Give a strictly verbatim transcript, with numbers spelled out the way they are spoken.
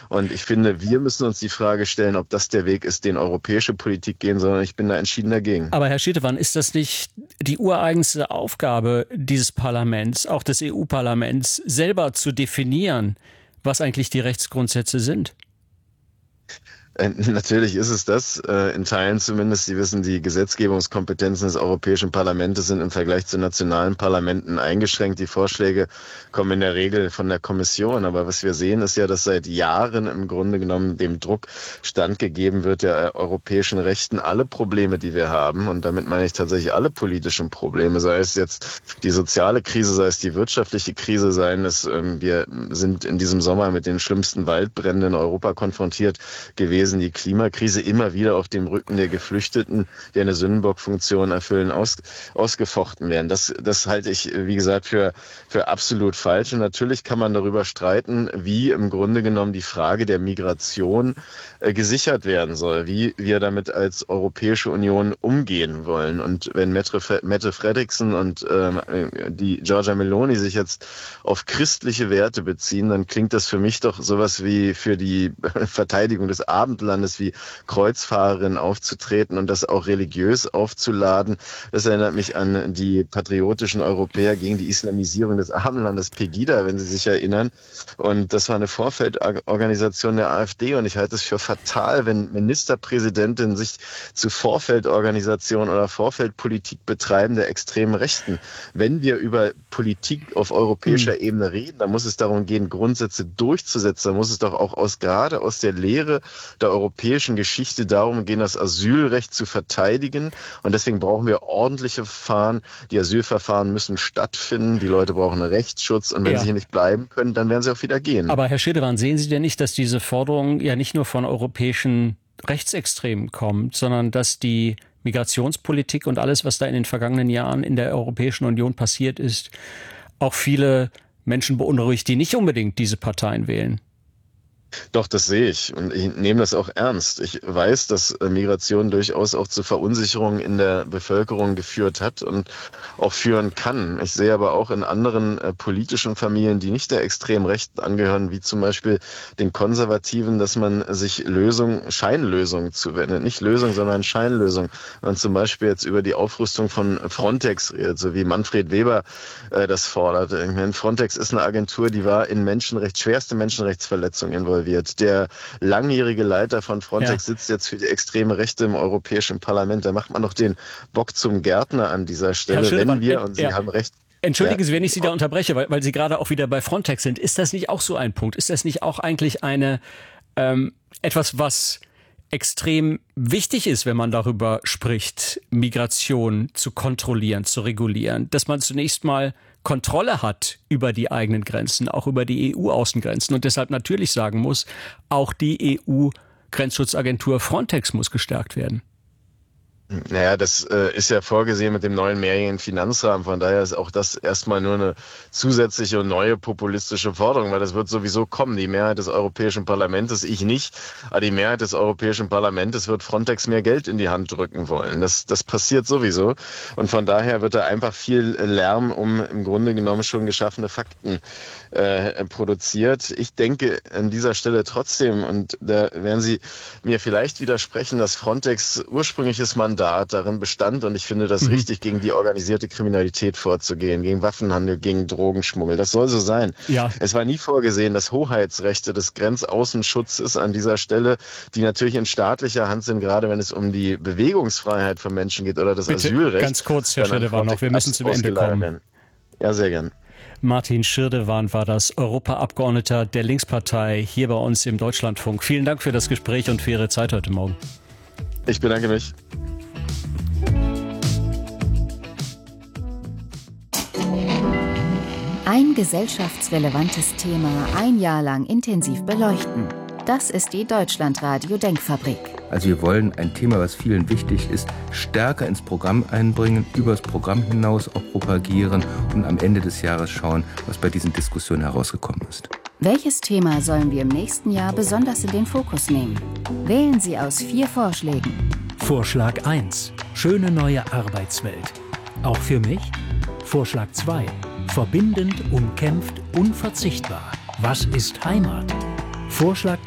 Und ich finde, wir müssen uns die Frage stellen, ob das der Weg ist, den europäische Politik gehen soll. Ich bin da entschieden dagegen. Aber Herr Schirdewan, ist das nicht die ureigenste Aufgabe dieses Parlaments, auch des E U-Parlaments, selber zu definieren, was eigentlich die Rechtsgrundsätze sind? Äh, natürlich ist es das, äh, in Teilen zumindest. Sie wissen, die Gesetzgebungskompetenzen des Europäischen Parlaments sind im Vergleich zu nationalen Parlamenten eingeschränkt. Die Vorschläge kommen in der Regel von der Kommission. Aber was wir sehen, ist ja, dass seit Jahren im Grunde genommen dem Druck standgegeben wird, der europäischen Rechten alle Probleme, die wir haben, und damit meine ich tatsächlich alle politischen Probleme, sei es jetzt die soziale Krise, sei es die wirtschaftliche Krise, seien es, ähm, wir sind in diesem Sommer mit den schlimmsten Waldbränden in Europa konfrontiert gewesen, die Klimakrise immer wieder auf dem Rücken der Geflüchteten, die eine Sündenbockfunktion erfüllen, aus, ausgefochten werden. Das, das halte ich, wie gesagt, für, für absolut falsch. Und natürlich kann man darüber streiten, wie im Grunde genommen die Frage der Migration äh, gesichert werden soll, wie wir damit als Europäische Union umgehen wollen. Und wenn Mette, Mette Frederiksen und ähm, die Giorgia Meloni sich jetzt auf christliche Werte beziehen, dann klingt das für mich doch sowas wie für die Verteidigung des Abendlandes wie Kreuzfahrerin aufzutreten und das auch religiös aufzuladen. Das erinnert mich an die patriotischen Europäer gegen die Islamisierung des Abendlandes, Pegida, wenn Sie sich erinnern. Und das war eine Vorfeldorganisation der AfD und ich halte es für fatal, wenn Ministerpräsidentinnen sich zu Vorfeldorganisationen oder Vorfeldpolitik betreiben der extremen Rechten. Wenn wir über Politik auf europäischer mhm. Ebene reden, dann muss es darum gehen, Grundsätze durchzusetzen. Da muss es doch auch aus, gerade aus der Lehre der europäischen Geschichte darum gehen, das Asylrecht zu verteidigen. Und deswegen brauchen wir ordentliche Verfahren. Die Asylverfahren müssen stattfinden. Die Leute brauchen Rechtsschutz. Und wenn ja. sie hier nicht bleiben können, dann werden sie auch wieder gehen. Aber Herr Schirdewan, sehen Sie denn nicht, dass diese Forderung ja nicht nur von europäischen Rechtsextremen kommt, sondern dass die Migrationspolitik und alles, was da in den vergangenen Jahren in der Europäischen Union passiert ist, auch viele Menschen beunruhigt, die nicht unbedingt diese Parteien wählen? Doch, das sehe ich und ich nehme das auch ernst. Ich weiß, dass Migration durchaus auch zu Verunsicherungen in der Bevölkerung geführt hat und auch führen kann. Ich sehe aber auch in anderen äh, politischen Familien, die nicht der extremen Rechten angehören, wie zum Beispiel den Konservativen, dass man sich Lösungen, Scheinlösungen zuwendet. Nicht Lösung, sondern Scheinlösung. Wenn man zum Beispiel jetzt über die Aufrüstung von Frontex redet, so wie Manfred Weber äh, das fordert. Ich meine, Frontex ist eine Agentur, die war in Menschenrecht, schwerste Menschenrechtsverletzungen involviert. Der langjährige Leiter von Frontex ja. sitzt jetzt für die extreme Rechte im Europäischen Parlament. Da macht man noch den Bock zum Gärtner an dieser Stelle, wenn wir, und Sie ja. haben recht. Entschuldigen Sie, wenn ich Sie da unterbreche, weil, weil Sie gerade auch wieder bei Frontex sind. Ist das nicht auch so ein Punkt? Ist das nicht auch eigentlich eine ähm, etwas, was extrem wichtig ist, wenn man darüber spricht, Migration zu kontrollieren, zu regulieren, dass man zunächst mal Kontrolle hat über die eigenen Grenzen, auch über die E U-Außengrenzen und deshalb natürlich sagen muss, auch die E U-Grenzschutzagentur Frontex muss gestärkt werden. Naja, das äh, ist ja vorgesehen mit dem neuen mehrjährigen Finanzrahmen. Von daher ist auch das erstmal nur eine zusätzliche und neue populistische Forderung, weil das wird sowieso kommen. Die Mehrheit des Europäischen Parlaments, ich nicht, aber die Mehrheit des Europäischen Parlaments wird Frontex mehr Geld in die Hand drücken wollen. Das, das passiert sowieso. Und von daher wird da einfach viel Lärm um im Grunde genommen schon geschaffene Fakten äh, produziert. Ich denke an dieser Stelle trotzdem, und da werden Sie mir vielleicht widersprechen, dass Frontex ursprüngliches Mandat darin bestand, und ich finde das mhm. richtig, gegen die organisierte Kriminalität vorzugehen, gegen Waffenhandel, gegen Drogenschmuggel. Das soll so sein. Ja. Es war nie vorgesehen, dass Hoheitsrechte des Grenzaußenschutzes an dieser Stelle, die natürlich in staatlicher Hand sind, gerade wenn es um die Bewegungsfreiheit von Menschen geht oder das Bitte, Asylrecht. Ganz kurz, Herr Schirdewan, noch, wir müssen zum Ende kommen. Werden. Ja, sehr gern. Martin Schirdewan war das Europaabgeordneter der Linkspartei hier bei uns im Deutschlandfunk. Vielen Dank für das Gespräch und für Ihre Zeit heute Morgen. Ich bedanke mich. Ein gesellschaftsrelevantes Thema ein Jahr lang intensiv beleuchten. Das ist die Deutschlandradio-Denkfabrik. Also wir wollen ein Thema, was vielen wichtig ist, stärker ins Programm einbringen, über das Programm hinaus auch propagieren und am Ende des Jahres schauen, was bei diesen Diskussionen herausgekommen ist. Welches Thema sollen wir im nächsten Jahr besonders in den Fokus nehmen? Wählen Sie aus vier Vorschlägen. Vorschlag eins. Schöne neue Arbeitswelt. Auch für mich? Vorschlag zwei. Verbindend, umkämpft, unverzichtbar. Was ist Heimat? Vorschlag